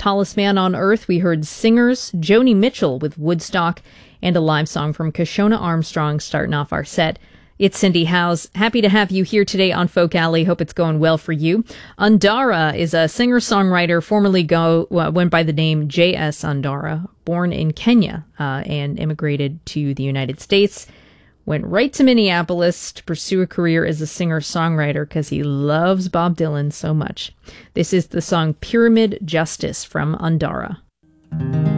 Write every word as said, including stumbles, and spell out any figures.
Tallest Man on Earth, we heard Singers, Joni Mitchell with Woodstock, and a live song from Kashona Armstrong starting off our set. It's Cindy Howes. Happy to have you here today on Folk Alley. Hope it's going well for you. Undara is a singer-songwriter formerly go uh, went by the name J S. Undara, born in Kenya uh, and immigrated to the United States. Went right to Minneapolis to pursue a career as a singer-songwriter because he loves Bob Dylan so much. This is the song Pyramid Justice from Undara.